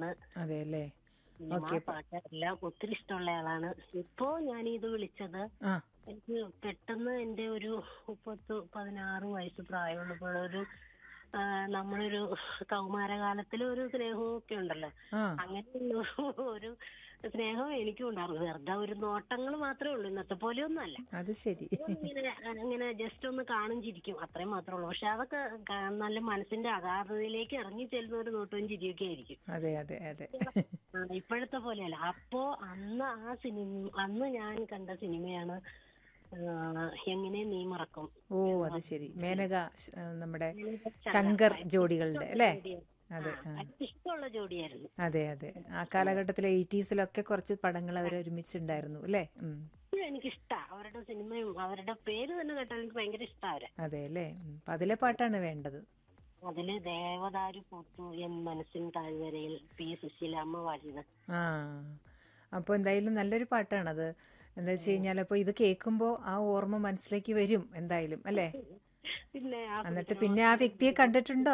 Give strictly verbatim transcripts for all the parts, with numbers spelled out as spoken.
ആളാണ്. അതെ അല്ലേ? സിനിമ, പാട്ട് എല്ലാം ഒത്തിരി ഇഷ്ടമുള്ള ആളാണ്. ഇപ്പോ ഞാൻ ഇത് വിളിച്ചത് ആ എനിക്ക് പെട്ടെന്ന് എന്റെ ഒരു പത്ത് പതിനാറ് വയസ്സ് പ്രായമുള്ളപ്പോഴൊരു ആ, നമ്മളൊരു കൗമാരകാലത്തിലെ ഒരു സ്നേഹവും ഒക്കെ ഉണ്ടല്ലോ, ആ അങ്ങനെയുള്ള ഒരു സ്നേഹം എനിക്കും ഉണ്ടായിരുന്നു. വെറുതെ ഒരു നോട്ടങ്ങൾ മാത്രമേ ഉള്ളൂ, ഇന്നത്തെ പോലെ ഒന്നും അല്ല. അത് ശരി. ഇങ്ങനെ അങ്ങനെ ജസ്റ്റ് ഒന്ന് കാണും ചിരിക്കും, അത്രയും മാത്രമേ ഉള്ളൂ. പക്ഷെ അതൊക്കെ ക- നല്ല മനസ്സിന്റെ അഗാധതയിലേക്ക് ഇറങ്ങി ചെല്ലുന്ന ഒരു നോട്ടവും ചിരിയൊക്കെ ആയിരിക്കും. അതെ അതെ അതെ. ആ, ഇപ്പോഴത്തെ പോലെയല്ല. അപ്പോ അന്ന് ആ സിനിമ, അന്ന് ഞാൻ കണ്ട സിനിമയാണ് ആ, എങ്ങനെ നീ മറക്കും ഓ എന്ന് അത് ശരി. പറഞ്ഞ മേനക ശ- നമ്മുടെ ശങ്കർ. ശങ്കർ ജോഡികളുടെ ഇഷ്ടമുള്ള അല്ലേ? ജോഡിയായിരുന്നു. അതെ. ആ, ആ എനിക്ക് ഇഷ്ടമുള്ള ജോഡിയായിരുന്നു. അതെ അതെ. ആ കാലഘട്ടത്തിലെ എയ്റ്റീസിലൊക്കെ കുറച്ച് പടങ്ങൾ അവർ ഒരുമിച്ചുണ്ടായിരുന്നു അല്ലേ? ഉം. എനിക്കിഷ്ടാ അവരുടെ സിനിമയും അവരുടെ പേര് തന്നെ കേട്ടാൽ എനിക്ക് ഭയങ്കര ഇഷ്ടാ അവരെ. അതെ അല്ലേ? ഉം. അപ്പൊ അതിലെ പാട്ടാണ് വേണ്ടത്. അതില് ദേവദാരു പൂത്തു എൻ മനസ്സിൻ താഴ്വരയിൽ പി സുശീലാമ്മ പാടിയത്. ആ അപ്പോൾ എന്തായാലും നല്ലൊരു പാട്ടാണത്. എന്താ വെച്ച് കഴിഞ്ഞാൽ അപ്പോൾ ഇത് കേൾക്കുമ്പോൾ ആ ഓർമ്മ മനസ്സിലേക്ക് വരും എന്തായാലും അല്ലേ? പിന്നെ ആ എന്നിട്ട് പിന്നെ ആ വ്യക്തിയെ കണ്ടിട്ടുണ്ടോ?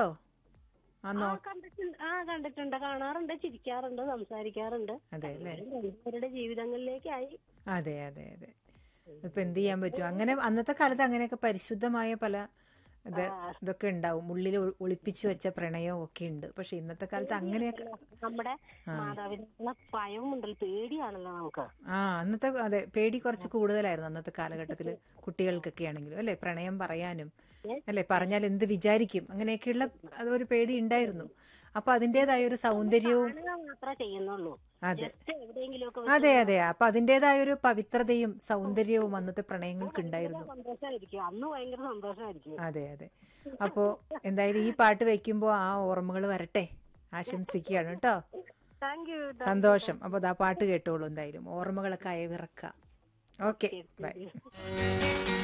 ആ ആ നോ കണ്ടിട്ടുണ്ട്, ആ കണ്ടിട്ടുണ്ട്, കാണാറുണ്ട്, ചിരിക്കാറുണ്ട്, സംസാരിക്കാറുണ്ട്. അതെ അല്ലേ? രണ്ടുപേരുടെ ജീവിതങ്ങളിലേക്കായി. അതെ അതെ അതെ. ഇപ്പൊ എന്ത് ചെയ്യാൻ പറ്റും? അങ്ങനെ അന്നത്തെ കാലത്ത് അങ്ങനെയൊക്കെ പരിശുദ്ധമായ പല ഇത് ഇതൊക്കെ ഉണ്ടാവും, ഉള്ളിൽ ഒ- ഒളിപ്പിച്ചു വെച്ച പ്രണയവും ഒക്കെ ഉണ്ട്. പക്ഷെ ഇന്നത്തെ കാലത്ത് അങ്ങനെയൊക്കെ നമ്മുടെ മാതാപിതാക്കളെ ഭയവും ഉണ്ടല്ലോ, പേടിയാണല്ലോ നമുക്ക്. ആ അന്നത്തെ അതെ പേടി കുറച്ച് കൂടുതലായിരുന്നു അന്നത്തെ കാലഘട്ടത്തിൽ കുട്ടികൾക്കൊക്കെ ആണെങ്കിലും അല്ലെ? പ്രണയം പറയാനും അല്ലെ, പറഞ്ഞാൽ എന്ത് വിചാരിക്കും അങ്ങനെയൊക്കെയുള്ള അതൊരു പേടി ഉണ്ടായിരുന്നു. അപ്പൊ അതിൻ്റെതായ ഒരു സൗന്ദര്യവും കാണുക മാത്രമേ ചെയ്യുന്നുള്ളൂ. അതെ ജസ്റ്റ് എവിടെയെങ്കിലുമൊക്കെ അതെ വെച്ച് അതെ. അപ്പൊ അതിൻ്റെതായ ഒരു പവിത്രതയും സൗന്ദര്യവും അന്നത്തെ പ്രണയങ്ങൾക്ക് ഭയങ്കര ഉണ്ടായിരുന്നു. സന്തോഷമായിരിക്കും, അന്ന് ഭയങ്കര സന്തോഷമായിരിക്കും. അതെ അതെ. അപ്പോൾ എന്തായാലും ഈ പാട്ട് വെക്കുമ്പോൾ ആ ഓർമ്മകൾ വരട്ടെ ആശംസിക്കുകയാണ് കേട്ടോ. Thank you. സന്തോഷം. അപ്പോൾ ആ പാട്ട് കേട്ടോളൂ, എന്തായാലും ഓർമ്മകളൊക്കെ അയവിറക്കാം. Okay bye. ഓക്കെ.